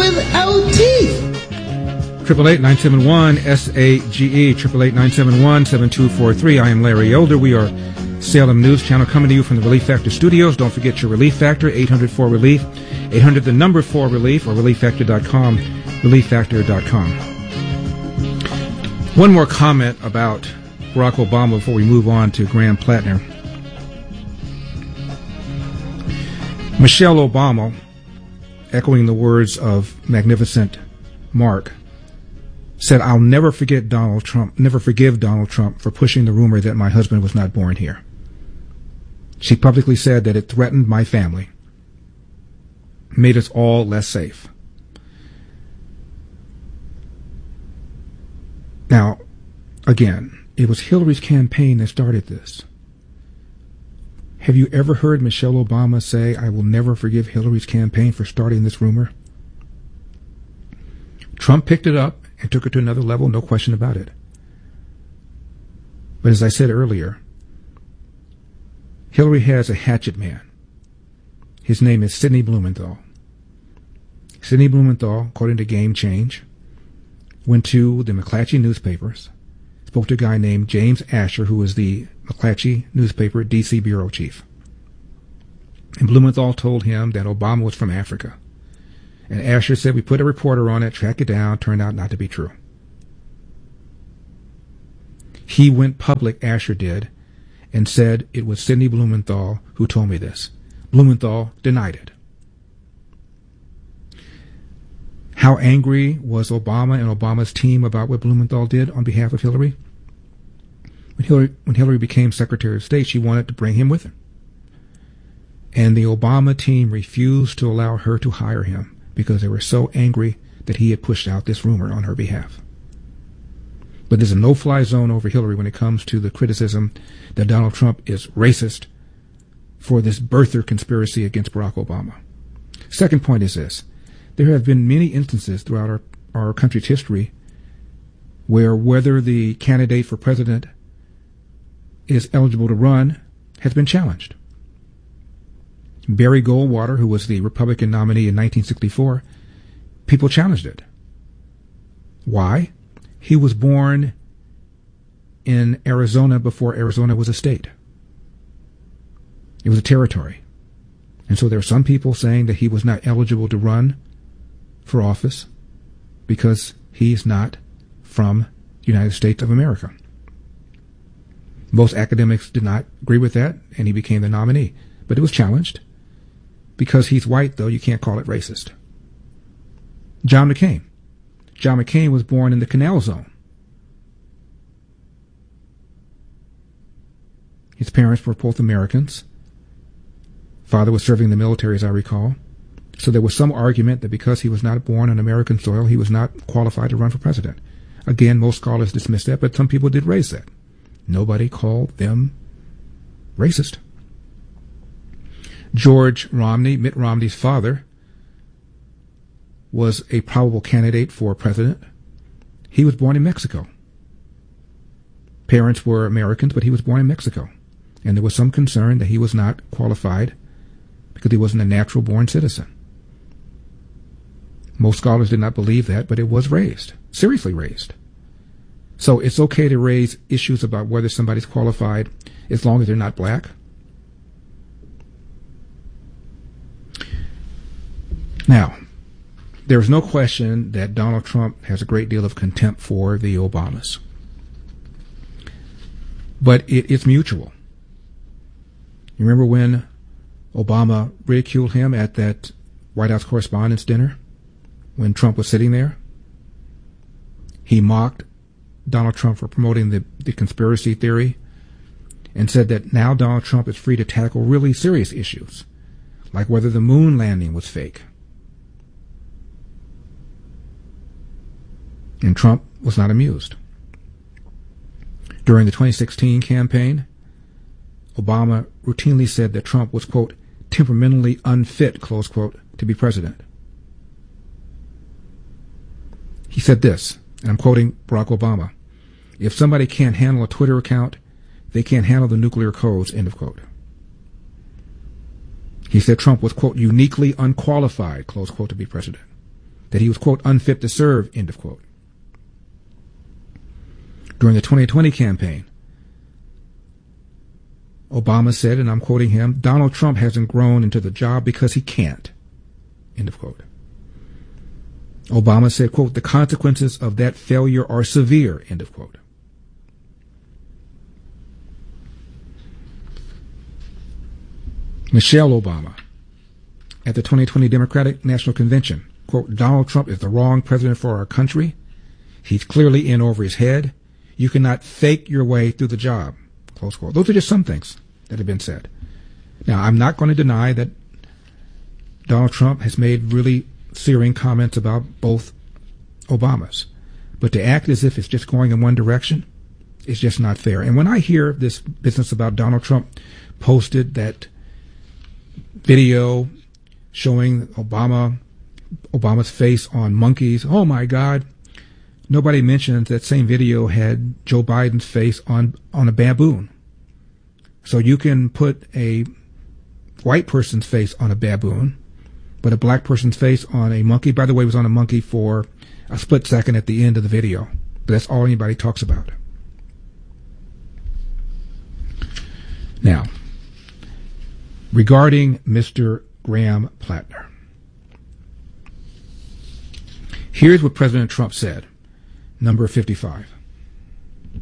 without teeth. 888-971-SAGE, 888-971-7243. I am Larry Elder. We are Salem News Channel coming to you from the Relief Factor studios. Don't forget your Relief Factor, 800-4RELIEF, 800-4RELIEF, or ReliefFactor.com, ReliefFactor.com. One more comment about Barack Obama before we move on to Graham Plattner. Michelle Obama, echoing the words of Magnificent Mark, said, "I'll never forgive Donald Trump for pushing the rumor that my husband was not born here." She publicly said that it threatened my family, made us all less safe. Now, again, it was Hillary's campaign that started this. Have you ever heard Michelle Obama say, "I will never forgive Hillary's campaign for starting this rumor"? Trump picked it up and took it to another level, no question about it. But as I said earlier, Hillary has a hatchet man. His name is Sidney Blumenthal. Sidney Blumenthal, according to Game Change, went to the McClatchy newspapers, spoke to a guy named James Asher, who was the McClatchy newspaper D.C. bureau chief. And Blumenthal told him that Obama was from Africa. And Asher said, "We put a reporter on it, tracked it down, turned out not to be true." He went public, Asher did, and said it was Sidney Blumenthal who told me this. Blumenthal denied it. How angry was Obama and Obama's team about what Blumenthal did on behalf of Hillary? When Hillary became Secretary of State, she wanted to bring him with her. And the Obama team refused to allow her to hire him because they were so angry that he had pushed out this rumor on her behalf. But there's a no-fly zone over Hillary when it comes to the criticism that Donald Trump is racist for this birther conspiracy against Barack Obama. Second point is this. There have been many instances throughout our country's history where whether the candidate for president is eligible to run has been challenged. Barry Goldwater, who was the Republican nominee in 1964, people challenged it. Why? He was born in Arizona before Arizona was a state. It was a territory. And so there are some people saying that he was not eligible to run for office because he's not from the United States of America. Most academics did not agree with that, and he became the nominee. But it was challenged. Because he's white, though, you can't call it racist. John McCain. John McCain was born in the Canal Zone. His parents were both Americans. Father was serving in the military, as I recall. So there was some argument that because he was not born on American soil, he was not qualified to run for president. Again, most scholars dismissed that, but some people did raise that. Nobody called them racist. George Romney, Mitt Romney's father, was a probable candidate for president. He was born in Mexico. Parents were Americans, but he was born in Mexico. And there was some concern that he was not qualified because he wasn't a natural-born citizen. Most scholars did not believe that, but it was raised, seriously raised. So it's okay to raise issues about whether somebody's qualified as long as they're not black. Now, there's no question that Donald Trump has a great deal of contempt for the Obamas. But it's mutual. You remember when Obama ridiculed him at that White House Correspondents' Dinner when Trump was sitting there? He mocked Donald Trump for promoting the conspiracy theory and said that now Donald Trump is free to tackle really serious issues, like whether the moon landing was fake. And Trump was not amused. During the 2016 campaign, Obama routinely said that Trump was, quote, temperamentally unfit, close quote, to be president. He said this, and I'm quoting Barack Obama, "If somebody can't handle a Twitter account, they can't handle the nuclear codes," end of quote. He said Trump was, quote, uniquely unqualified, close quote, to be president. that he was, quote, unfit to serve, end of quote. During the 2020 campaign, Obama said, and I'm quoting him, Donald Trump hasn't grown into the job because he can't, end of quote. Obama said, quote, the consequences of that failure are severe, end of quote. Michelle Obama, at the 2020 Democratic National Convention, quote, Donald Trump is the wrong president for our country. He's clearly in over his head. You cannot fake your way through the job, close quote. Those are just some things that have been said. Now, I'm not going to deny that Donald Trump has made really searing comments about both Obamas. But to act as if it's just going in one direction is just not fair. And when I hear this business about Donald Trump posted that video showing Obama's face on monkeys, oh my God, nobody mentions that same video had Joe Biden's face on a baboon. So you can put a white person's face on a baboon, but a black person's face on a monkey. By the way, it was on a monkey for a split second at the end of the video. But that's all anybody talks about. Now, regarding Mr. Graham Plattner, here's what President Trump said, number 55.